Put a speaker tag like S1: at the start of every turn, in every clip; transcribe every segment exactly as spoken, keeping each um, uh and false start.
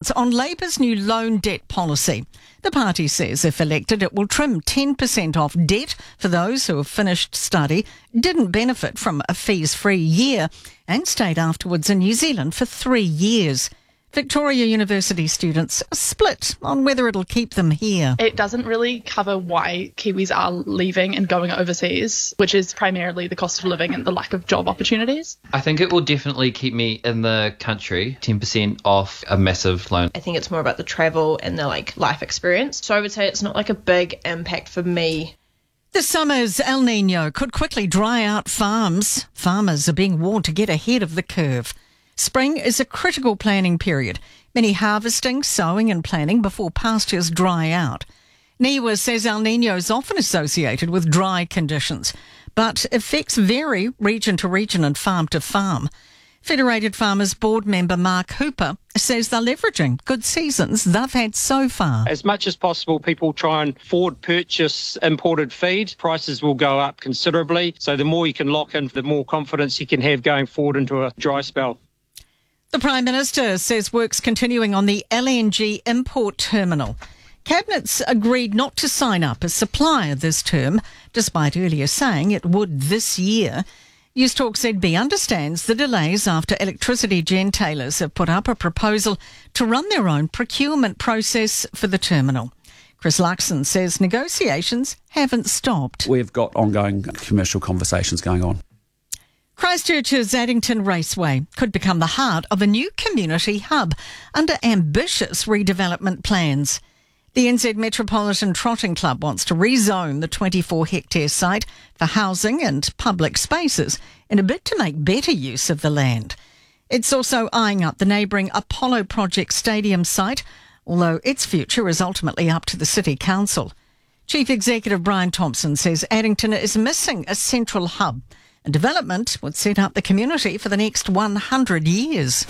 S1: thoughts on Labour's new loan debt policy. The party says if elected, it will trim ten percent off debt for those who have finished study, didn't benefit from a fees-free year, and stayed afterwards in New Zealand for three years. Victoria University students are split on whether it'll keep them here.
S2: It doesn't really cover why Kiwis are leaving and going overseas, which is primarily the cost of living and the lack of job opportunities.
S3: I think it will definitely keep me in the country, ten percent off a massive loan.
S4: I think it's more about the travel and the like life experience. So I would say it's not like a big impact for me.
S1: This summer's El Niño could quickly dry out farms. Farmers are being warned to get ahead of the curve. Spring is a critical planning period, many harvesting, sowing and planning before pastures dry out. NIWA says El Niño is often associated with dry conditions, but effects vary region to region and farm to farm. Federated Farmers Board member Mark Hooper says they're leveraging good seasons they've had so far.
S5: As much as possible, people try and forward purchase imported feed. Prices will go up considerably, so the more you can lock in, the more confidence you can have going forward into a dry spell.
S1: The Prime Minister says work's continuing on the L N G import terminal. Cabinet's agreed not to sign up as supplier this term, despite earlier saying it would this year. Newstalk Z B understands the delays after electricity gentailers have put up a proposal to run their own procurement process for the terminal. Chris Luxon says negotiations haven't stopped.
S6: We've got ongoing commercial conversations going on.
S1: Christchurch's Addington Raceway could become the heart of a new community hub under ambitious redevelopment plans. The N Z Metropolitan Trotting Club wants to rezone the twenty-four hectare site for housing and public spaces in a bid to make better use of the land. It's also eyeing up the neighbouring Apollo Project Stadium site, although its future is ultimately up to the City Council. Chief Executive Brian Thompson says Addington is missing a central hub. And development would set up the community for the next one hundred years.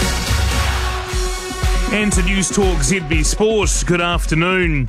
S7: And to Newstalk Z B Sport, good afternoon.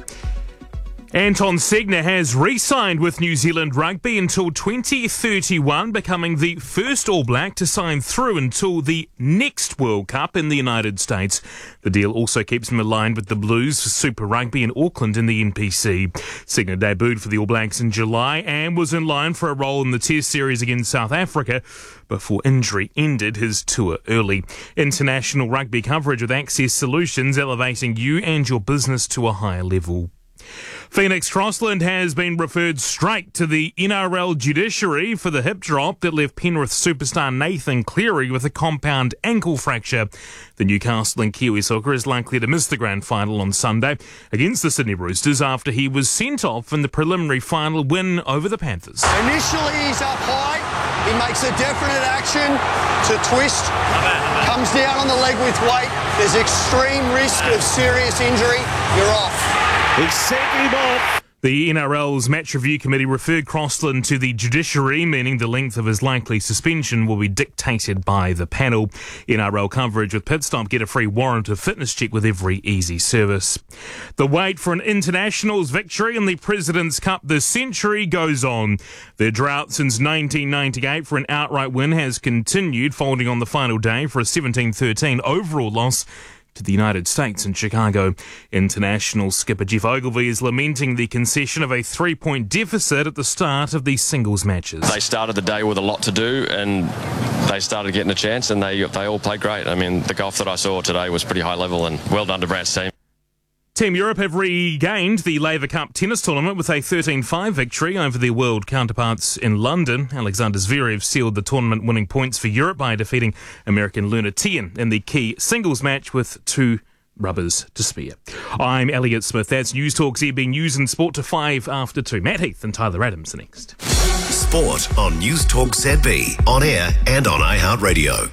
S7: Anton Segner has re-signed with New Zealand Rugby until twenty thirty-one, becoming the first All Black to sign through until the next World Cup in the United States. The deal also keeps him aligned with the Blues for Super Rugby in Auckland in the N P C. Segner debuted for the All Blacks in July and was in line for a role in the Test series against South Africa before injury ended his tour early. International rugby coverage with Access Solutions, elevating you and your business to a higher level. Phoenix Crossland has been referred straight to the N R L judiciary for the hip drop that left Penrith superstar Nathan Cleary with a compound ankle fracture. The Newcastle and Kiwi hooker is likely to miss the grand final on Sunday against the Sydney Roosters after he was sent off in the preliminary final win over the Panthers.
S8: Initially he's up high, he makes a definite action to twist, comes down on the leg with weight, there's extreme risk of serious injury, you're off.
S7: He's sent him off. The N R L's match review committee referred Crossland to the judiciary, meaning the length of his likely suspension will be dictated by the panel. N R L coverage with Pitstop get a free warrant of fitness check with every easy service. The wait for an internationals victory in the President's Cup this century goes on. The drought since nineteen ninety-eight for an outright win has continued, folding on the final day for a seventeen thirteen overall loss to the United States in Chicago. International skipper Jeff Ogilvy is lamenting the concession of a three-point deficit at the start of these singles matches.
S9: They started the day with a lot to do and they started getting a chance and they they all played great. I mean, the golf that I saw today was pretty high level and well done to Brad's team.
S7: Team Europe have regained the Laver Cup tennis tournament with a thirteen five victory over their world counterparts in London. Alexander Zverev sealed the tournament winning points for Europe by defeating American Luna Tien in the key singles match with two rubbers to spare. I'm Elliot Smith. That's Newstalk Z B News and Sport to five after two. Matt Heath and Tyler Adams next.
S10: Sport on Newstalk Z B, on air and on iHeartRadio.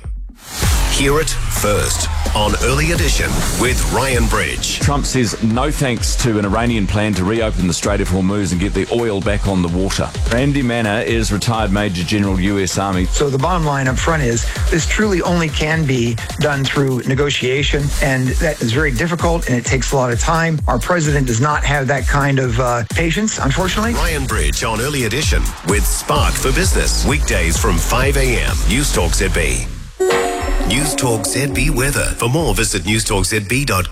S10: Hear it first on Early Edition with Ryan Bridge.
S11: Trump says no thanks to an Iranian plan to reopen the Strait of Hormuz and get the oil back on the water. Randy Manor is retired Major General U S Army.
S12: So the bottom line up front is this truly only can be done through negotiation, and that is very difficult and it takes a lot of time. Our president does not have that kind of uh, patience, unfortunately.
S10: Ryan Bridge on Early Edition with Spark for Business. Weekdays from five a.m. Newstalk Z B. Newstalk Z B weather. For more, visit newstalk z b dot com.